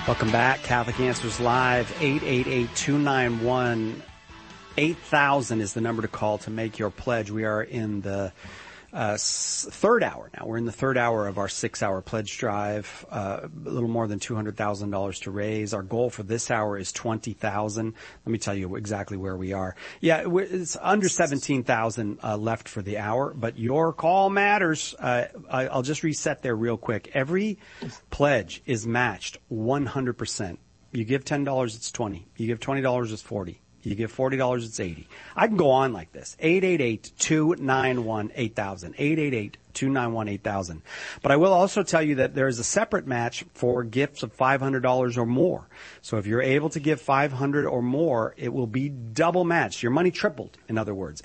Welcome back. Catholic Answers Live. 888-291-8000 is the number to call to make your pledge. We are in the third hour now. We're in the third hour of our 6-hour pledge drive. A little more than $200,000 to raise. Our goal for this hour is $20,000. Let me tell you exactly where we are. Yeah, it's under $17,000 left for the hour, but your call matters. I'll just reset there real quick. Every pledge is matched 100%. You give $10, it's $20. You give $20, it's $40. You give $40, it's $80. I can go on like this. 888-291-8000. 888-291-8000. But I will also tell you that there is a separate match for gifts of $500 or more. So if you're able to give $500 or more, it will be double matched. Your money tripled, in other words.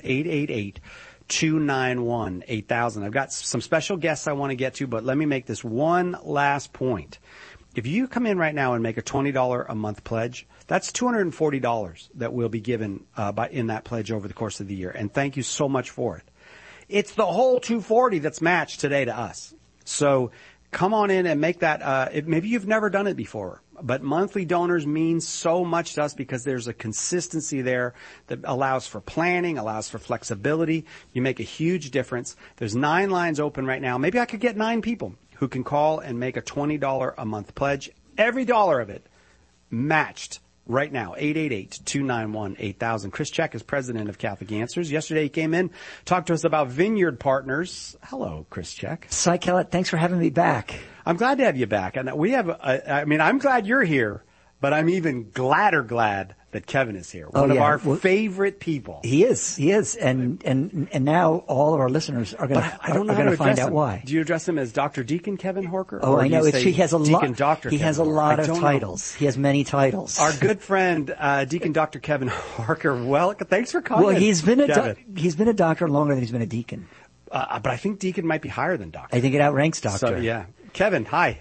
888-291-8000. I've got some special guests I want to get to, but let me make this one last point. If you come in right now and make a $20 a month pledge, that's $240 that will be given in that pledge over the course of the year. And thank you so much for it. It's the whole $240 that's matched today to us. So come on in and make that. Maybe you've never done it before, but monthly donors mean so much to us because there's a consistency there that allows for planning, allows for flexibility. You make a huge difference. There's 9 lines open right now. Maybe I could get 9 people who can call and make a $20 a month pledge. Every dollar of it matched right now. 888-291-8000. Chris Check is president of Catholic Answers. Yesterday he came in, talked to us about Vineyard Partners. Hello, Chris Check. Cy Kellett, thanks for having me back. I'm glad to have you back. And we have, I'm glad you're here, but I'm even glad that Kevin is here. One of our favorite people. He is. And now all of our listeners are going to find out why. Do you address him as Dr. Deacon Kevin Horker? Oh, I know. He has a lot. Doctor. He has a lot of titles. He has many titles. Our good friend, Deacon Dr. Kevin Horker. Well, thanks for coming. Well, he's been a doctor longer than he's been a deacon. But I think deacon might be higher than doctor. I think it outranks doctor. So, yeah. Kevin, hi.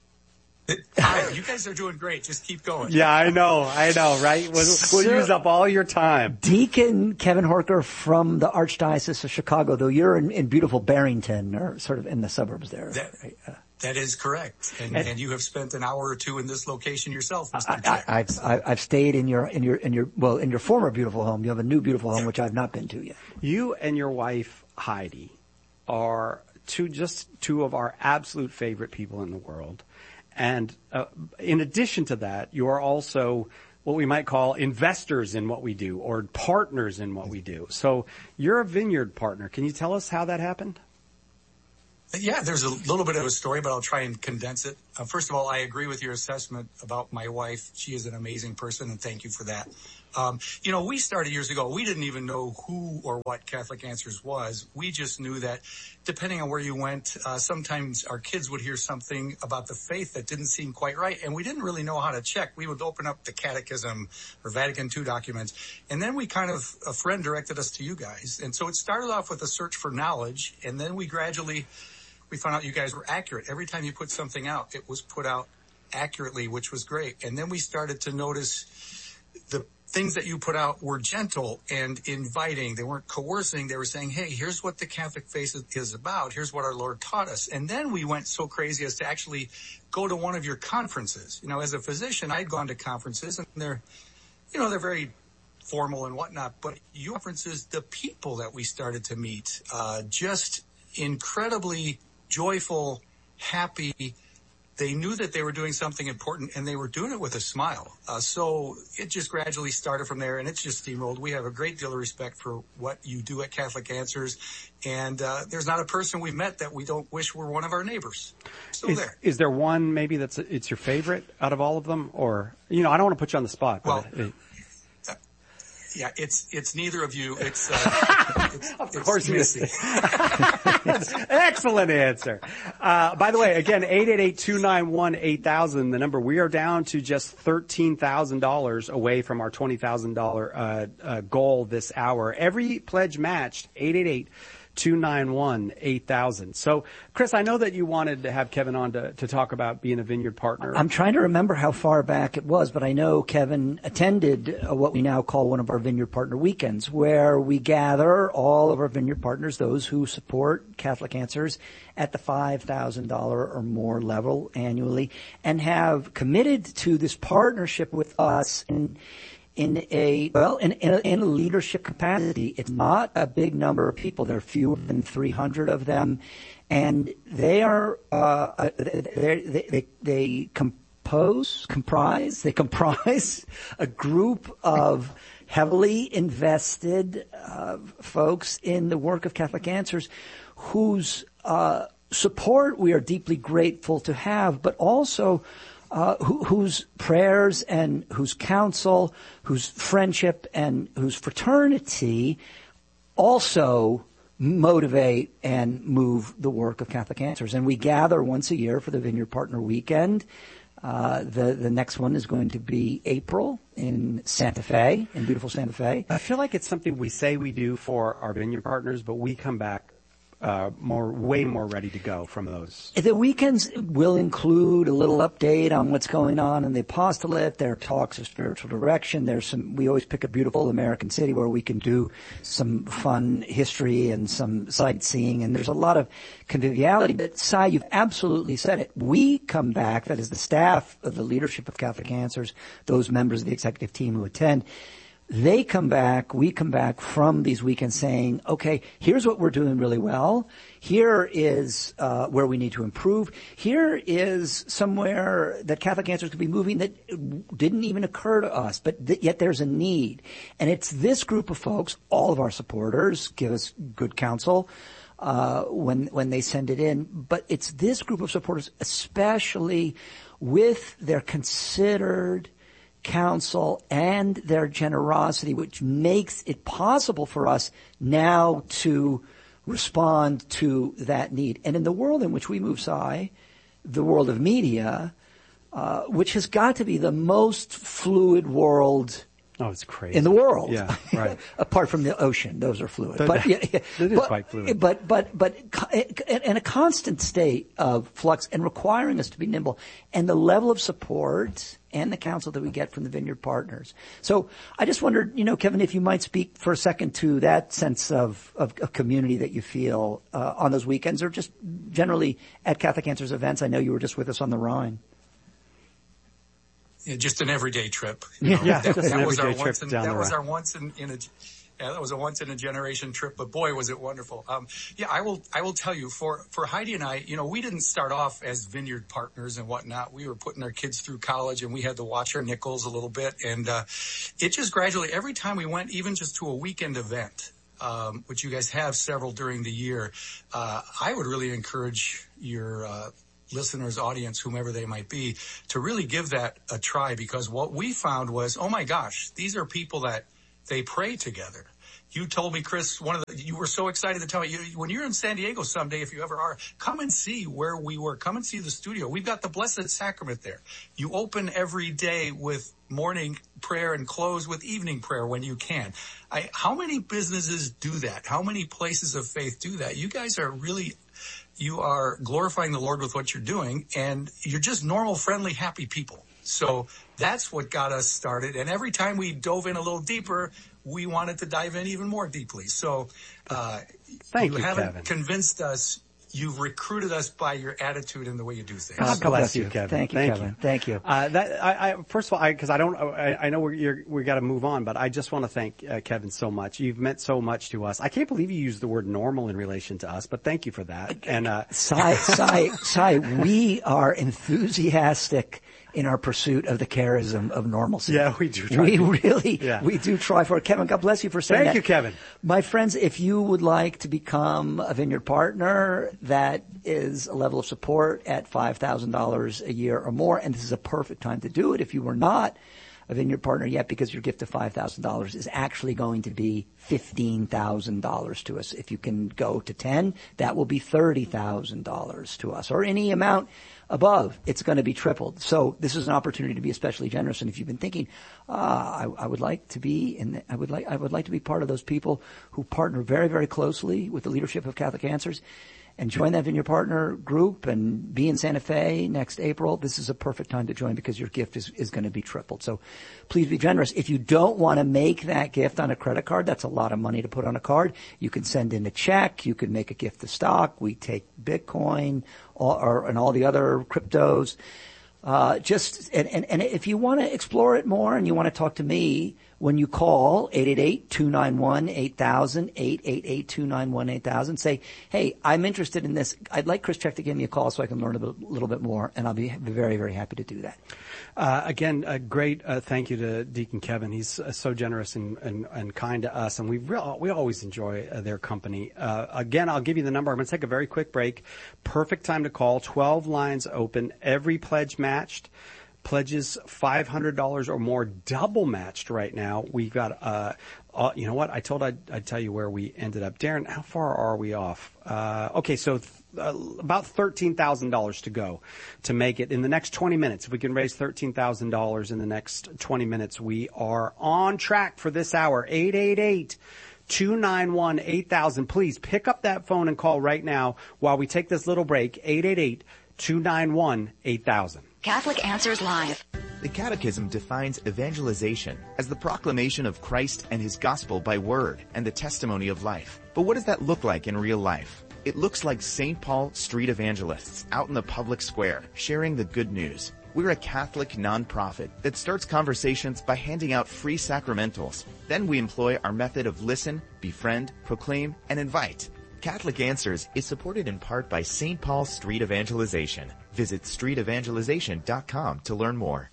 Hi, you guys are doing great. Just keep going. Yeah, I know, right? We'll use up all your time. Deacon Kevin Horker from the Archdiocese of Chicago, though you're in beautiful Barrington, or sort of in the suburbs there. That is correct. And you have spent an hour or two in this location yourself, Mr. Jack. I've stayed in your former beautiful home. You have a new beautiful home, which I've not been to yet. You and your wife, Heidi, are two of our absolute favorite people in the world. And in addition to that, you are also what we might call investors in what we do or partners in what we do. So you're a vineyard partner. Can you tell us how that happened? Yeah, there's a little bit of a story, but I'll try and condense it. First of all, I agree with your assessment about my wife. She is an amazing person, and thank you for that. We started years ago. We didn't even know who or what Catholic Answers was. We just knew that depending on where you went, sometimes our kids would hear something about the faith that didn't seem quite right, and we didn't really know how to check. We would open up the Catechism or Vatican II documents, and then a friend directed us to you guys. And so it started off with a search for knowledge, and then we found out you guys were accurate. Every time you put something out, it was put out accurately, which was great. And then we started to notice the things that you put out were gentle and inviting. They weren't coercing. They were saying, hey, here's what the Catholic faith is about. Here's what our Lord taught us. And then we went so crazy as to actually go to one of your conferences. As a physician, I'd gone to conferences, and they're very formal and whatnot. But your conferences, the people that we started to meet, just incredibly joyful, happy. They knew that they were doing something important, and they were doing it with a smile. So it just gradually started from there, and it's just steamrolled. We have a great deal of respect for what you do at Catholic Answers, and there's not a person we've met that we don't wish were one of our neighbors. Is there one maybe it's your favorite out of all of them? Or, I don't want to put you on the spot. Well, yeah, it's neither of you. It's of course, Missy. Excellent answer. By the way, again, 888-291-8000, the number. We are down to just $13,000 away from our $20,000 goal this hour. Every pledge matched, 291-8000. So, Chris, I know that you wanted to have Kevin on to talk about being a Vineyard partner. I'm trying to remember how far back it was, but I know Kevin attended what we now call one of our Vineyard Partner Weekends, where we gather all of our Vineyard partners, those who support Catholic Answers, at the $5,000 or more level annually, and have committed to this partnership with us in a leadership capacity. It's not a big number of people. There are fewer than 300 of them, and they are they comprise a group of heavily invested folks in the work of Catholic Answers, whose support we are deeply grateful to have, but also whose prayers and whose counsel, whose friendship and whose fraternity also motivate and move the work of Catholic Answers. And we gather once a year for the Vineyard Partner Weekend. The next one is going to be April in Santa Fe, in beautiful Santa Fe. I feel like it's something we say we do for our Vineyard partners, but we come back way more ready to go from those. The weekends will include a little update on what's going on in the apostolate. There are talks of spiritual direction. We always pick a beautiful American city where we can do some fun history and some sightseeing, and there's a lot of conviviality. But Cy, you've absolutely said it. We come back, that is the staff of the leadership of Catholic Answers, those members of the executive team who attend, we come back from these weekends saying, okay, here's what we're doing really well. Here is where we need to improve. Here is somewhere that Catholic Answers could be moving that didn't even occur to us, but yet there's a need. And it's this group of folks, all of our supporters give us good counsel when they send it in, but it's this group of supporters, especially with their considered counsel and their generosity, which makes it possible for us now to respond to that need. And in the world in which we move, Cy, the world of media, which has got to be the most fluid world it's crazy. in the world. Yeah, right. Apart from the ocean, those are fluid. It is quite fluid. But in a constant state of flux and requiring us to be nimble, and the level of support and the counsel that we get from the Vineyard partners. So I just wondered, Kevin, if you might speak for a second to that sense of community that you feel on those weekends, or just generally at Catholic Answers events. I know you were just with us on the Rhine. Yeah, just an everyday trip. That was a once in a generation trip, but boy, was it wonderful. I will tell you, for Heidi and I, we didn't start off as Vineyard partners and whatnot. We were putting our kids through college, and we had to watch our nickels a little bit. And it just gradually, every time we went, even just to a weekend event, which you guys have several during the year, I would really encourage your listeners, audience, whomever they might be, to really give that a try, because what we found was, oh my gosh, these are people that they pray together. You told me, Chris, you were so excited to tell me, when you're in San Diego someday, if you ever are, come and see where we were. Come and see the studio. We've got the Blessed Sacrament there. You open every day with morning prayer and close with evening prayer when you can. How many businesses do that? How many places of faith do that? You guys are you are glorifying the Lord with what you're doing, and you're just normal, friendly, happy people. So that's what got us started. And every time we dove in a little deeper, we wanted to dive in even more deeply. So Thank you, haven't Kevin. Convinced us. You've recruited us by your attitude and the way you do things. God bless you, Kevin. Thank you, Kevin. Thank you. First of all, because I know we got to move on, but I just want to thank Kevin so much. You've meant so much to us. I can't believe you used the word normal in relation to us, but thank you for that. And Cy, we are enthusiastic in our pursuit of the charism of normalcy. Yeah, we do try. We do try for it. Kevin, God bless you for saying that. Thank you, Kevin. My friends, if you would like to become a Vineyard partner, that is a level of support at $5,000 a year or more, and this is a perfect time to do it. If you were not a Vineyard partner yet, because your gift of $5,000 is actually going to be $15,000 to us. If you can go to 10, that will be $30,000 to us, or any amount above, it's going to be tripled. So this is an opportunity to be especially generous. And if you've been thinking, I would like to be I would like to be part of those people who partner very, very closely with the leadership of Catholic Answers, and join that Vineyard Partner group and be in Santa Fe next April, this is a perfect time to join because your gift is going to be tripled. So please be generous. If you don't want to make that gift on a credit card, that's a lot of money to put on a card. You can send in a check. You can make a gift of stock. We take Bitcoin and all the other cryptos. And if you want to explore it more and you want to talk to me, when you call 888-291-8000, 888-291-8000, say, hey, I'm interested in this. I'd like Chris Check to give me a call so I can learn a little bit more, and I'll be very, very happy to do that. Again, a great thank you to Deacon Kevin. He's so generous and kind to us, and we always enjoy their company. Again, I'll give you the number. I'm going to take a very quick break. Perfect time to call. 12 lines open. Every pledge matched. Pledges $500 or more, double matched right now. We've got, you know what? I told I'd tell you where we ended up. Darren, how far are we off? Okay, so about $13,000 to go to make it in the next 20 minutes. If we can raise $13,000 in the next 20 minutes, we are on track for this hour. 888-291-8000. Please pick up that phone and call right now while we take this little break. 888-291-8000. Catholic Answers Live. The Catechism defines evangelization as the proclamation of Christ and His gospel by word and the testimony of life. But what does that look like in real life? It looks like St. Paul street evangelists out in the public square sharing the good news. We're a Catholic nonprofit that starts conversations by handing out free sacramentals. Then we employ our method of listen, befriend, proclaim, and invite. Catholic Answers is supported in part by St. Paul Street Evangelization. Visit streetevangelization.com to learn more.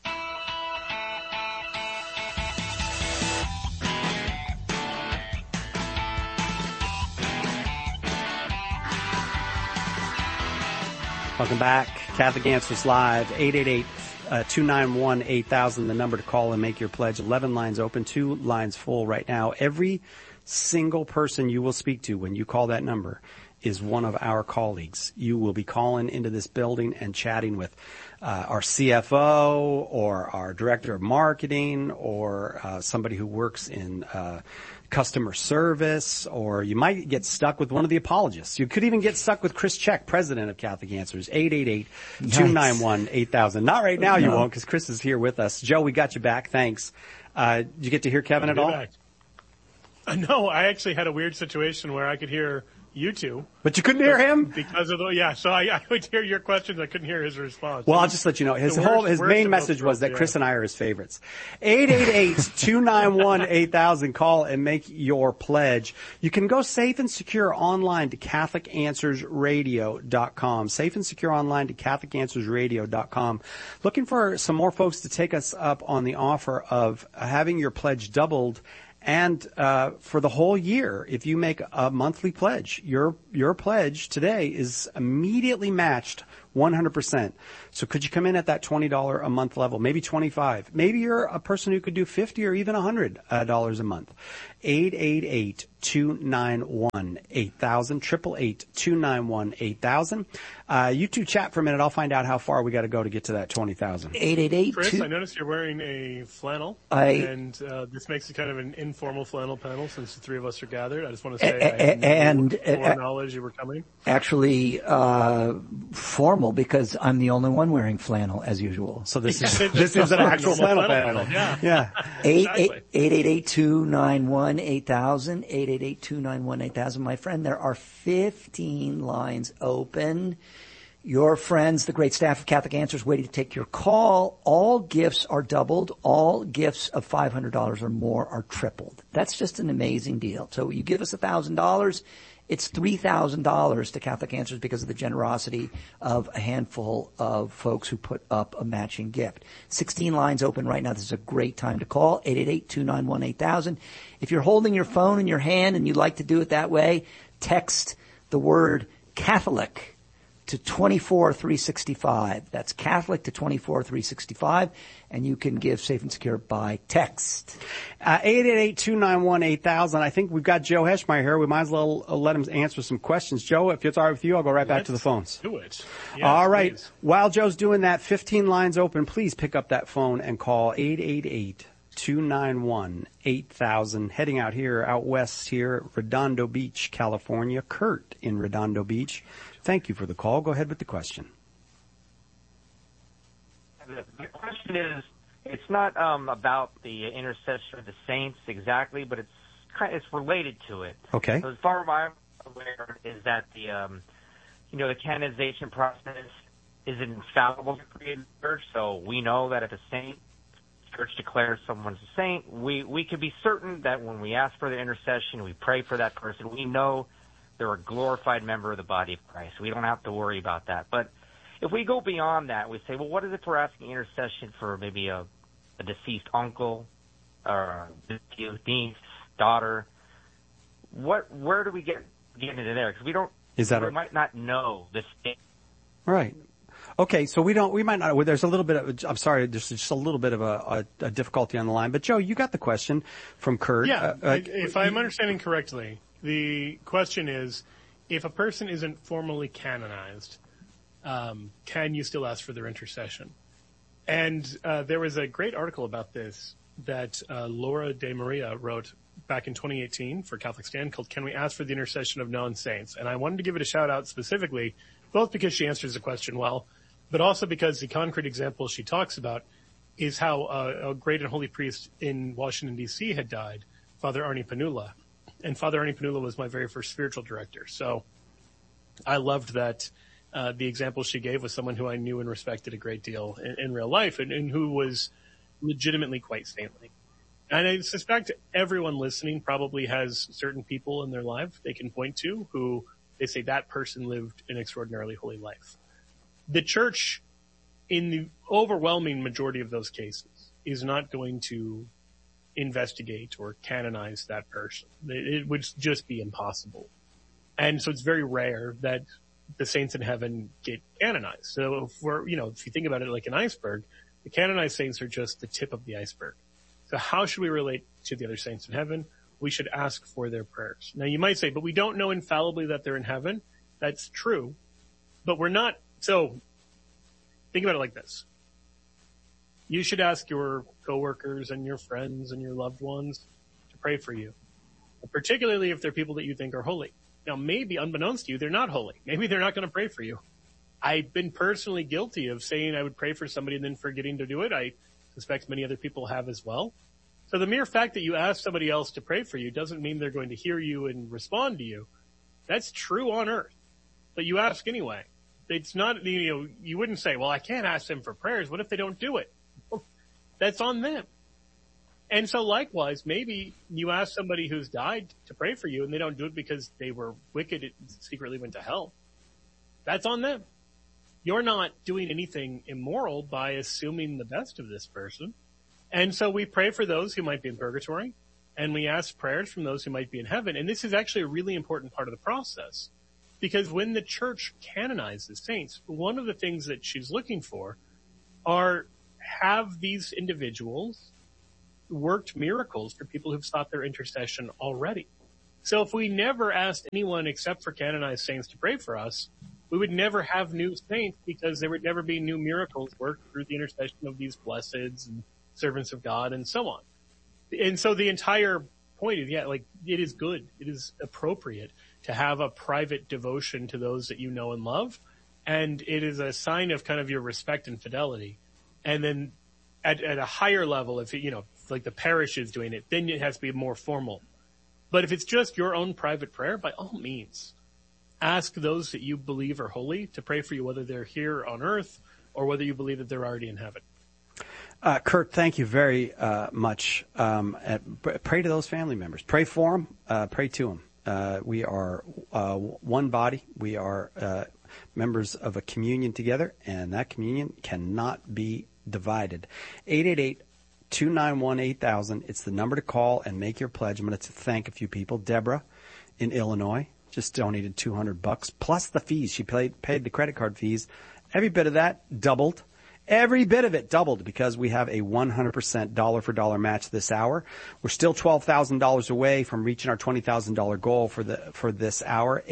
Welcome back. Catholic Answers Live, 888-291-8000, the number to call and make your pledge. 11 lines open, 2 lines full right now. Every single person you will speak to when you call that number is one of our colleagues. You will be calling into this building and chatting with our CFO or our director of marketing or somebody who works in customer service, or you might get stuck with one of the apologists. You could even get stuck with Chris Check, president of Catholic Answers. 888-291-8000. Not right now, you won't, because Chris is here with us. Joe, we got you back. Thanks. Did you get to hear Kevin at all? Back. No, I actually had a weird situation where I could hear you two. But you couldn't hear him? Because of so I would hear your questions. I couldn't hear his response. Well, I'll just let you know. His main message was that Chris and I are his favorites. 888-291-8000. Call and make your pledge. You can go safe and secure online to CatholicAnswersRadio.com. Safe and secure online to CatholicAnswersRadio.com. Looking for some more folks to take us up on the offer of having your pledge doubled. And for the whole year, if you make a monthly pledge, your pledge today is immediately matched 100%. So could you come in at that $20 a month level, maybe $25? Maybe you're a person who could do $50 or even $100 a month. 888-291-8000, 888-291-8000. You two chat for a minute. I'll find out how far we got to go to get to that 20,000. 888. Chris, I noticed you're wearing a flannel, and this makes it kind of an informal flannel panel since the three of us are gathered. I just want to say I had more knowledge you were coming. Actually, formal, because I'm the only one wearing flannel as usual. So this is an actual flannel panel. Yeah. 888-291-8000, 888-291-8000. My friend, there are 15 lines open. Your friends, the great staff of Catholic Answers, waiting to take your call. All gifts are doubled. All gifts of $500 or more are tripled. That's just an amazing deal. So you give us $1,000, it's $3,000 to Catholic Answers because of the generosity of a handful of folks who put up a matching gift. 16 lines open right now. This is a great time to call, 888-291-8000. If you're holding your phone in your hand and you'd like to do it that way, text the word Catholic to 24365. That's Catholic to 24365, and you can give Safe and Secure by text. 888-291-8000. I think we've got Joe Heschmeyer here. We might as well let him answer some questions. Joe, if it's all right with you, I'll go right back to the phones. Do it. Yes, all right. Please. While Joe's doing that, 15 lines open. Please pick up that phone and call 888-291-8000. Heading out west here, Redondo Beach, California. Kurt in Redondo Beach. Thank you for the call. Go ahead with the question. The question is, it's not about the intercession of the saints exactly, but it's related to it. Okay. So as far as I'm aware, is that the canonization process isn't infallible to create the church. So we know that if a saint, church declares someone's a saint, we can be certain that when we ask for the intercession, we pray for that person, we know they're a glorified member of the body of Christ. We don't have to worry about that. But if we go beyond that, we say, well, what is it for asking intercession for maybe a deceased uncle or a niece, daughter? Where do we get into there? Because we might not know this thing. Right. Okay, so we might not. There's a little bit of. I'm sorry. There's just a little bit of a difficulty on the line. But Joe, you got the question from Kurt. Yeah. If I'm understanding correctly, the question is, if a person isn't formally canonized, can you still ask for their intercession? And there was a great article about this that Laura De Maria wrote back in 2018 for Catholic Stand called "Can We Ask for the Intercession of Known Saints?" And I wanted to give it a shout out specifically, both because she answers the question well, but also because the concrete example she talks about is how a great and holy priest in Washington, D.C. had died, Father Arnie Panula. And Father Arnie Panula was my very first spiritual director. So I loved that the example she gave was someone who I knew and respected a great deal in real life and who was legitimately quite saintly. And I suspect everyone listening probably has certain people in their life they can point to who they say that person lived an extraordinarily holy life. The church, in the overwhelming majority of those cases, is not going to investigate or canonize that person. It would just be impossible. And so it's very rare that the saints in heaven get canonized. So if you think about it like an iceberg, the canonized saints are just the tip of the iceberg. So how should we relate to the other saints in heaven? We should ask for their prayers. Now you might say, but we don't know infallibly that they're in heaven. That's true. But we're not. So think about it like this. You should ask your coworkers and your friends and your loved ones to pray for you, particularly if they're people that you think are holy. Now, maybe unbeknownst to you, they're not holy. Maybe they're not going to pray for you. I've been personally guilty of saying I would pray for somebody and then forgetting to do it. I suspect many other people have as well. So the mere fact that you ask somebody else to pray for you doesn't mean they're going to hear you and respond to you. That's true on earth, but you ask anyway. It's not, you wouldn't say, well, I can't ask them for prayers. What if they don't do it? Well, that's on them. And so likewise, maybe you ask somebody who's died to pray for you and they don't do it because they were wicked and secretly went to hell. That's on them. You're not doing anything immoral by assuming the best of this person. And so we pray for those who might be in purgatory, and we ask prayers from those who might be in heaven. And this is actually a really important part of the process, because when the church canonizes saints, one of the things that she's looking for are, have these individuals worked miracles for people who've sought their intercession already. So if we never asked anyone except for canonized saints to pray for us, we would never have new saints, because there would never be new miracles worked through the intercession of these blesseds and servants of God and so on. And so the entire point is, it is good. It is appropriate to have a private devotion to those that you know and love. And it is a sign of kind of your respect and fidelity. And then at a higher level, if like the parish is doing it, then it has to be more formal. But if it's just your own private prayer, by all means, ask those that you believe are holy to pray for you, whether they're here on earth or whether you believe that they're already in heaven. Kurt, thank you very much. Pray to those family members. Pray for them. Pray to them. We are one body. We are members of a communion together, and that communion cannot be divided. 888-291-8000. It's the number to call and make your pledge. I'm going to thank a few people. Deborah in Illinois. just donated $200 plus the fees. She paid the credit card fees. Every bit of that doubled. Every bit of it doubled because we have a 100% dollar for dollar match this hour. We're still $12,000 away from reaching our $20,000 goal for this hour.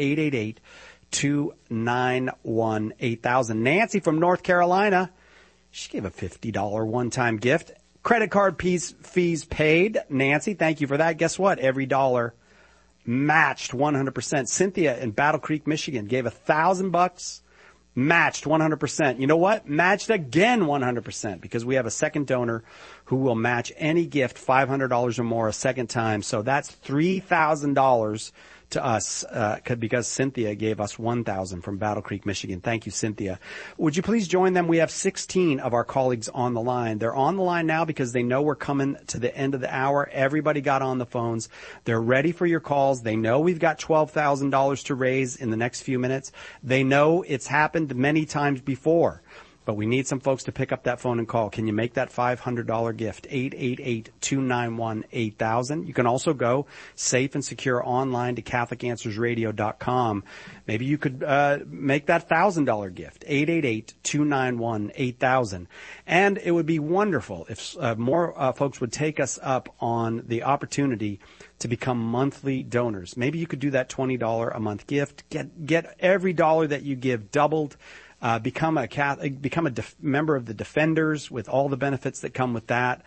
888-291-8000. Nancy from North Carolina, she gave a $50 one-time gift. Credit card fees paid. Nancy, thank you for that. Guess what? Every dollar matched 100%. Cynthia in Battle Creek, Michigan gave $1,000. Matched 100%. You know what? Matched again 100% because we have a second donor who will match any gift $500 or more a second time. So that's $3,000 to us because Cynthia gave us $1,000 from Battle Creek, Michigan. Thank you, Cynthia. Would you please join them? We have 16 of our colleagues on the line. They're on the line now because they know we're coming to the end of the hour. Everybody got on the phones. They're ready for your calls. They know we've got $12,000 to raise in the next few minutes. They know it's happened many times before. But we need some folks to pick up that phone and call. Can you make that $500 gift? 888-291-8000. You can also go safe and secure online to CatholicAnswersRadio.com. Maybe you could make that $1,000 gift. 888-291-8000. And it would be wonderful if more folks would take us up on the opportunity to become monthly donors. Maybe you could do that $20 a month gift. Get every dollar that you give doubled. Become a member of the Defenders with all the benefits that come with that.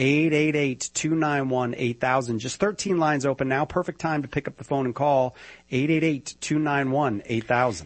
888-291-8000. Just 13 lines open now. Perfect time to pick up the phone and call. 888-291-8000.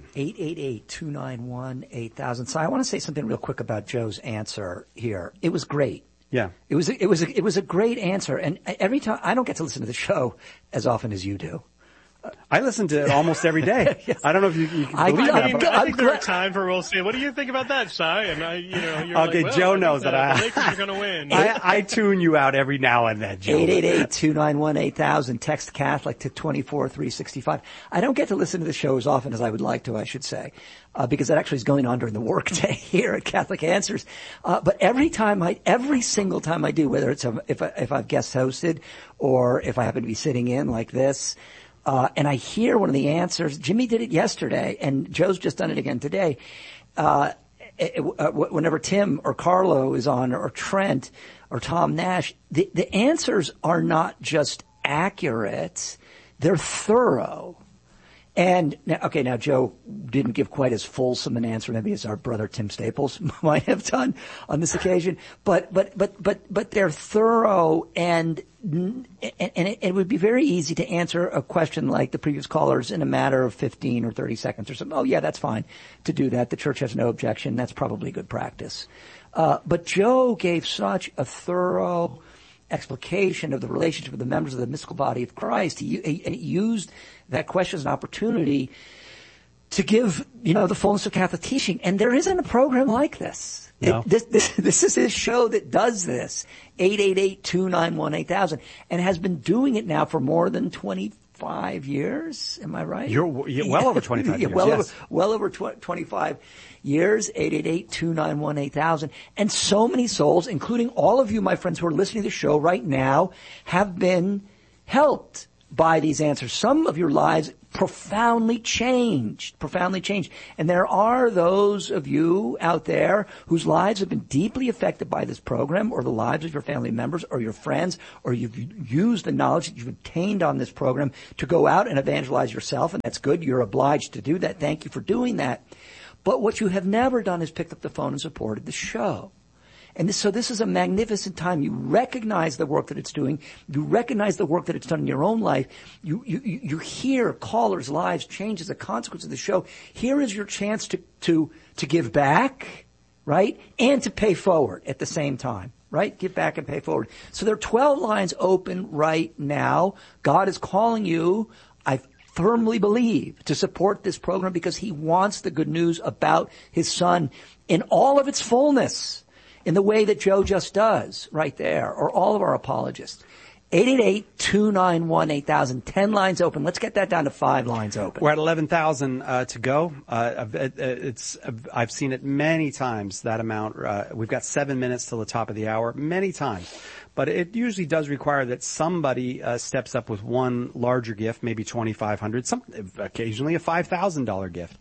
888-291-8000. So I want to say something real quick about Joe's answer here. It was great. Yeah. It was a great answer. And every time, I don't get to listen to the show as often as you do. I listen to it almost every day. Yes. I don't know if you can believe that. I think there are times where we'll say, "What do you think about that, Shai?" And you're okay, like, Joe knows that the Lakers are going to win. I tune you out every now and then, Joe. 888-291-8000. Text Catholic to 24365. I don't get to listen to the show as often as I would like to, I should say, because that actually is going on during the workday here at Catholic Answers. But every single time I do, whether it's if I've guest hosted or if I happen to be sitting in like this. And I hear one of the answers. Jimmy did it yesterday, and Joe's just done it again today. Whenever Tim or Carlo is on, or Trent or Tom Nash, the answers are not just accurate, they're thorough. And now Joe didn't give quite as fulsome an answer maybe as our brother Tim Staples might have done on this occasion, but they're thorough, and it would be very easy to answer a question like the previous callers in a matter of 15 or 30 seconds or something. Oh yeah, that's fine to do that. The church has no objection. That's probably good practice. But Joe gave such a thorough explication of the relationship of the members of the mystical body of Christ. He used that question as an opportunity to give, the fullness of Catholic teaching. And there isn't a program like this. No. This is his show that does this. 888-291-8000. And has been doing it now for more than 25 years. Am I right? You're well over 25 years. Well over 25 years. 888-291-8000. And so many souls, including all of you, my friends, who are listening to the show right now, have been helped by these answers. Some of your lives profoundly changed. And there are those of you out there whose lives have been deeply affected by this program, or the lives of your family members or your friends, or you've used the knowledge that you've obtained on this program to go out and evangelize yourself, and that's good. You're obliged to do that. Thank you for doing that. But what you have never done is picked up the phone and supported the show. And so this is a magnificent time. You recognize the work that it's doing. You recognize the work that it's done in your own life. You hear callers' lives change as a consequence of the show. Here is your chance to give back, right? And to pay forward at the same time, right? Give back and pay forward. So there are 12 lines open right now. God is calling you, I firmly believe, to support this program because He wants the good news about His Son in all of its fullness, in the way that Joe just does right there, or all of our apologists. 888-291-8000. 10 lines open. Let's get that down to 5 lines open. We're at 11,000 to go. I've seen it many times, that amount. We've got 7 minutes till the top of the hour, many times. But it usually does require that somebody steps up with one larger gift, maybe $2,500, occasionally a $5,000 gift.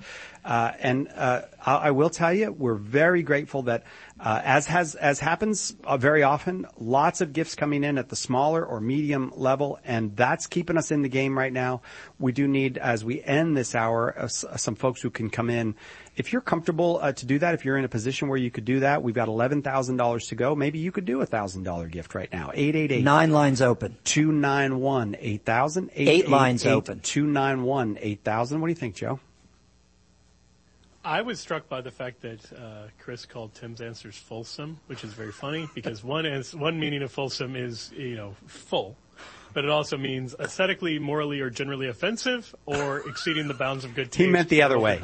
I will tell you, we're very grateful that, as happens very often, lots of gifts coming in at the smaller or medium level, and that's keeping us in the game right now. We do need, as we end this hour, some folks who can come in. If you're comfortable to do that, if you're in a position where you could do that, we've got $11,000 to go. Maybe you could do a $1,000 gift right now. 888. 9 lines open. 291-8000. 8 lines open. 291-8000. What do you think, Joe? I was struck by the fact that Chris called Tim's answers fulsome, which is very funny because one meaning of fulsome is, full, but it also means aesthetically, morally, or generally offensive, or exceeding the bounds of good taste. He meant the other way.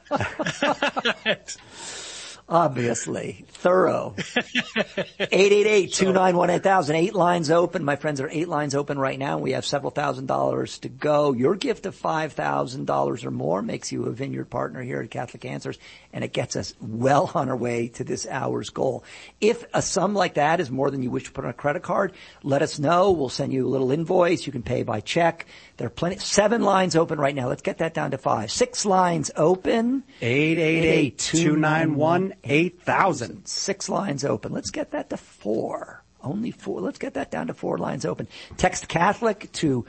Obviously. Thorough. 888-291-8000. 8 lines open. My friends, there are 8 lines open right now. We have several $1,000s to go. Your gift of $5,000 or more makes you a Vineyard partner here at Catholic Answers, and it gets us well on our way to this hour's goal. If a sum like that is more than you wish to put on a credit card, let us know. We'll send you a little invoice. You can pay by check. There are plenty. 7 lines open right now. Let's get that down to 5. 6 lines open. 888-291-8000. 6 lines open. Let's get that to 4. Only 4. Let's get that down to 4 lines open. Text Catholic to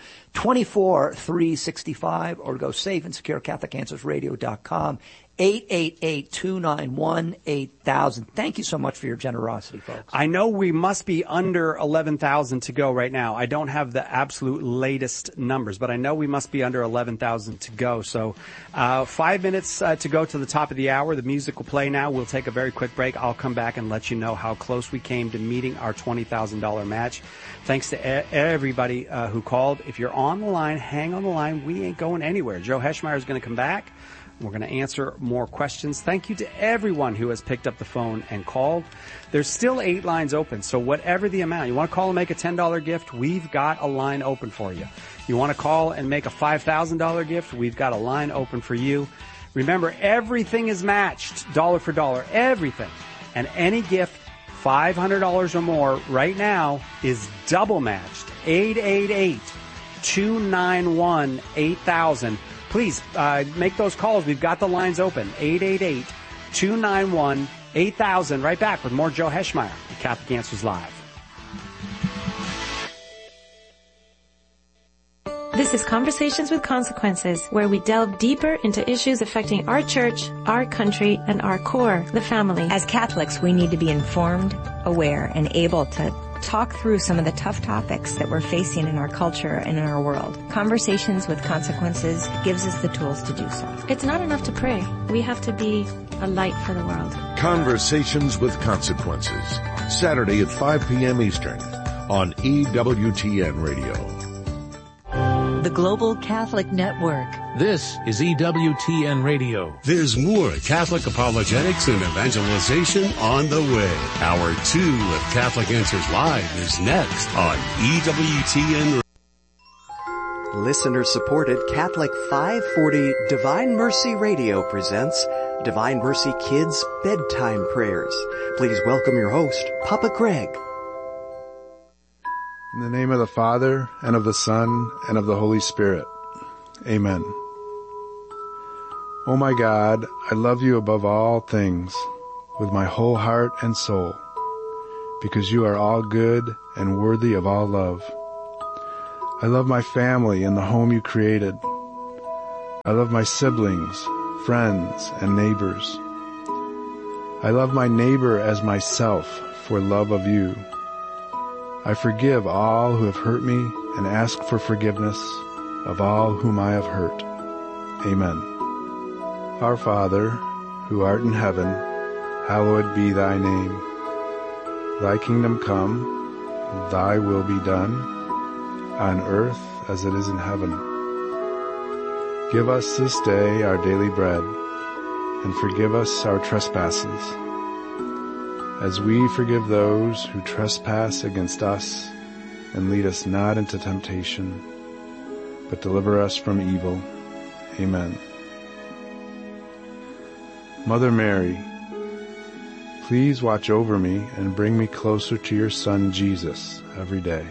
24365 or go safe and secure CatholicAnswersRadio.com. 888-291-8000. Thank you so much for your generosity, folks. I know we must be under 11,000 to go right now. I don't have the absolute latest numbers, but I know we must be under 11,000 to go. So 5 minutes to go to the top of the hour. The music will play now. We'll take a very quick break. I'll come back and let you know how close we came to meeting our $20,000 match. Thanks to everybody who called. If you're on the line, hang on the line. We ain't going anywhere. Joe Heschmeyer is going to come back. We're going to answer more questions. Thank you to everyone who has picked up the phone and called. There's still 8 lines open, so whatever the amount, you want to call and make a $10 gift, we've got a line open for you. You want to call and make a $5,000 gift, we've got a line open for you. Remember, everything is matched, dollar for dollar, everything. And any gift, $500 or more, right now, is double matched. 888-291-8000. Please make those calls. We've got the lines open. 888-291-8000. Right back with more Joe Heschmeyer at Catholic Answers Live. This is Conversations with Consequences, where we delve deeper into issues affecting our church, our country, and our core, the family. As Catholics, we need to be informed, aware, and able to talk through some of the tough topics that we're facing in our culture and in our world. Conversations with Consequences gives us the tools to do so. It's not enough to pray. We have to be a light for the world. Conversations with Consequences, Saturday at 5 p.m. Eastern on EWTN Radio. The Global Catholic Network. This is EWTN Radio. There's more Catholic apologetics and evangelization on the way. Hour 2 of Catholic Answers Live is next on EWTN. Listener-supported Catholic 540 Divine Mercy Radio presents Divine Mercy Kids Bedtime Prayers. Please welcome your host, Papa Greg. In the name of the Father, and of the Son, and of the Holy Spirit. Amen. Oh my God, I love you above all things, with my whole heart and soul, because you are all good and worthy of all love. I love my family and the home you created. I love my siblings, friends, and neighbors. I love my neighbor as myself for love of you. I forgive all who have hurt me and ask for forgiveness of all whom I have hurt. Amen. Our Father, who art in heaven, hallowed be thy name. Thy kingdom come, thy will be done, on earth as it is in heaven. Give us this day our daily bread, and forgive us our trespasses, as we forgive those who trespass against us. and lead us not into temptation, but deliver us from evil. Amen. Mother Mary, please watch over me and bring me closer to your Son, Jesus, every day.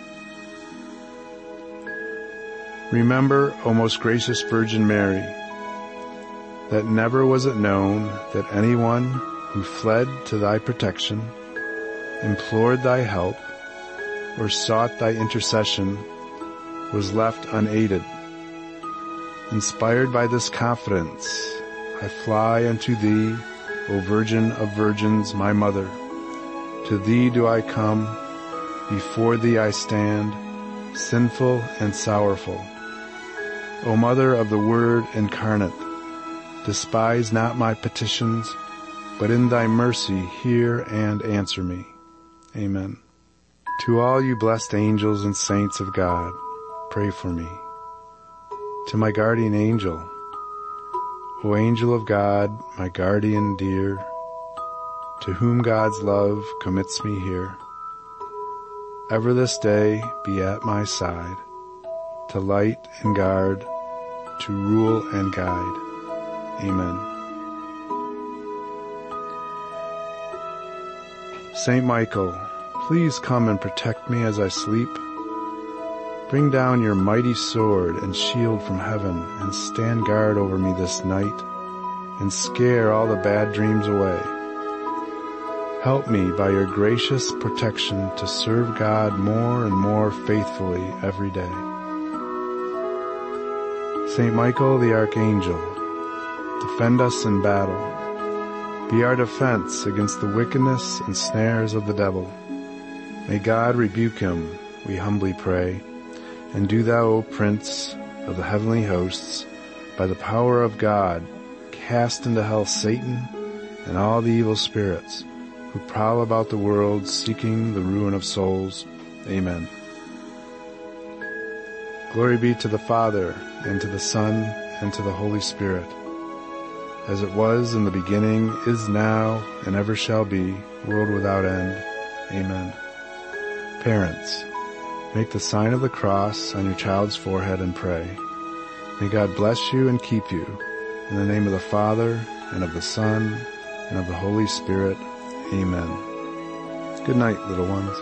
Remember, O most gracious Virgin Mary, that never was it known that anyone who fled to thy protection, implored thy help, or sought thy intercession was left unaided. Inspired by this confidence, I fly unto thee, O Virgin of Virgins, my Mother. To thee do I come, before thee I stand, sinful and sorrowful. O Mother of the Word incarnate, despise not my petitions, but in thy mercy hear and answer me. Amen. To all you blessed angels and saints of God, pray for me. To my guardian angel, O angel of God, my guardian dear, to whom God's love commits me here, ever this day be at my side, to light and guard, to rule and guide. Amen. Saint Michael, please come and protect me as I sleep. Bring down your mighty sword and shield from heaven and stand guard over me this night and scare all the bad dreams away. Help me by your gracious protection to serve God more and more faithfully every day. Saint Michael the Archangel, defend us in battle. Be our defense against the wickedness and snares of the devil. May God rebuke him, we humbly pray. And do thou, O Prince of the heavenly hosts, by the power of God, cast into hell Satan and all the evil spirits who prowl about the world seeking the ruin of souls. Amen. Glory be to the Father, and to the Son, and to the Holy Spirit, as it was in the beginning, is now, and ever shall be, world without end. Amen. Parents, make the sign of the cross on your child's forehead and pray. May God bless you and keep you. In the name of the Father, and of the Son, and of the Holy Spirit. Amen. Good night, little ones.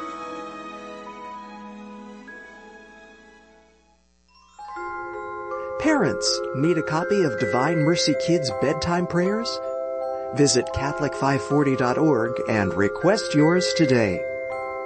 Parents, need a copy of Divine Mercy Kids bedtime prayers? Visit Catholic540.org and request yours today.